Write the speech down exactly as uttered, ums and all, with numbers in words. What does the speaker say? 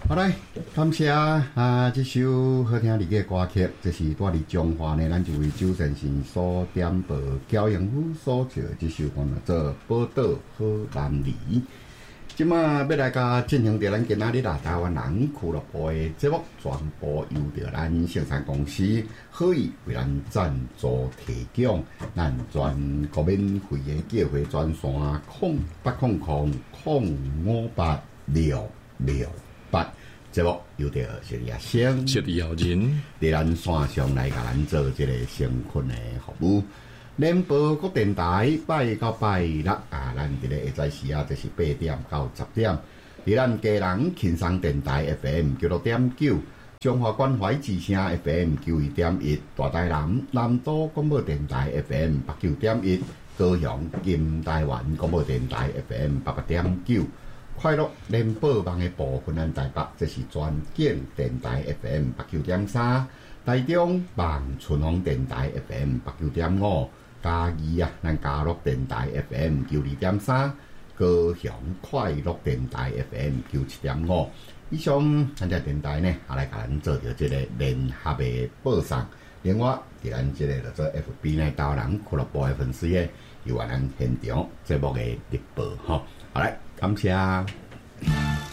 好来，感谢啊！这首好听的歌曲，这是带伫中华呢，咱就为周先生所点播，交营府所唱这首歌叫做《宝岛好男儿》。即马要来甲进行着咱今仔日啦，台湾人俱乐部的节目，全部由着咱生产公司好意为咱赞助提供，咱全国免费的叫货专线空八空空空五八六六八。节目由着谢李亚生、 谢李耀仁伫咱线上来甲咱做即个成群的服务。联播国电台拜到拜六啊，咱伫个下早时啊，就是八点到十点。伫咱家人轻松电台 F M 九六点九，中华关怀之声 F M 九一点一，大台南南都广播电台 F M 八九点一，高雄金台湾广播电台 F M 八八点九。快乐联播网的部分咱台北，这是专景电台 F M 八九点三，台中望春风电台 F M 八九点五，嘉义啊，咱嘉乐电台 F M 九二点三，高雄快乐电台 F M 九七点五。以上咱这电台呢，也来甲咱做着这个联合的播送。另外，伫咱这个叫做 F B 呢，台湾人俱乐部的粉丝页，有咱现场节目的直播吼。好来。感谢。